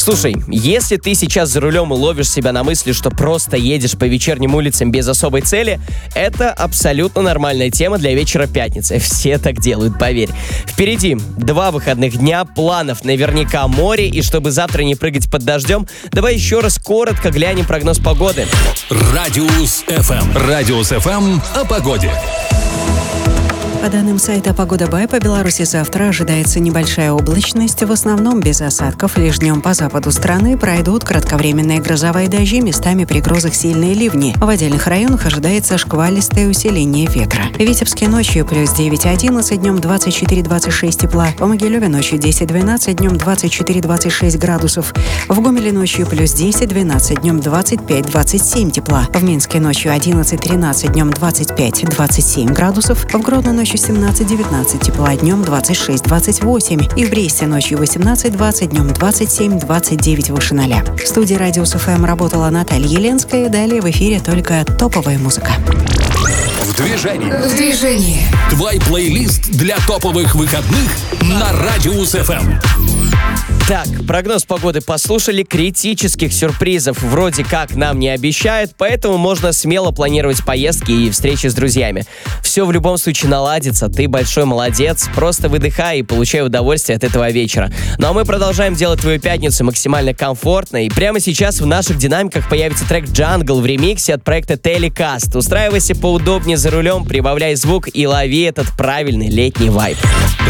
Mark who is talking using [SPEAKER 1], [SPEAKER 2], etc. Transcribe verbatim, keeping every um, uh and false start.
[SPEAKER 1] Слушай, если ты сейчас за рулем и ловишь себя на мысли, что просто едешь по вечерним улицам без особой цели, это абсолютно нормальная тема для вечера пятницы. Все так делают, поверь. Впереди два выходных дня, планов наверняка море, и чтобы завтра не прыгать под дождем, давай еще раз коротко глянем прогноз погоды.
[SPEAKER 2] Радиус эф эм. Радиус эф эм о погоде.
[SPEAKER 3] По данным сайта «Погода Бай», по Беларуси завтра ожидается небольшая облачность, в основном без осадков. Лишь днем по западу страны пройдут кратковременные грозовые дожди, местами при грозах сильные ливни. В отдельных районах ожидается шквалистое усиление ветра. В Витебске ночью плюс девять-одиннадцать, днем двадцать четыре-двадцать шесть тепла. В Могилеве ночью десять-двенадцать, днем двадцать четыре-двадцать шесть градусов. В Гомеле ночью плюс десять-двенадцать, днем двадцать пять-двадцать семь тепла. В Минске ночью одиннадцать-тринадцать, днем двадцать пять-двадцать семь градусов. В Гродно ночью семнадцать-девятнадцать тепла, днем двадцать шесть-двадцать восемь. И в Бресте ночью восемнадцать-двадцать, днем двадцать семь-двадцать девять выше ноля. В студии Радиус эф эм работала Наталья Еленская. Далее в эфире только топовая музыка.
[SPEAKER 2] В движении.
[SPEAKER 4] В движении.
[SPEAKER 2] Твой плейлист для топовых выходных на Радиус эф эм.
[SPEAKER 1] Так, прогноз погоды послушали, критических сюрпризов вроде как нам не обещают, поэтому можно смело планировать поездки и встречи с друзьями. Все в любом случае наладится, ты большой молодец, просто выдыхай и получай удовольствие от этого вечера. Ну а мы продолжаем делать твою пятницу максимально комфортной, и прямо сейчас в наших динамиках появится трек «Jungle» в ремиксе от проекта Telecast. Устраивайся поудобнее за рулем, прибавляй звук и лови этот правильный летний вайб.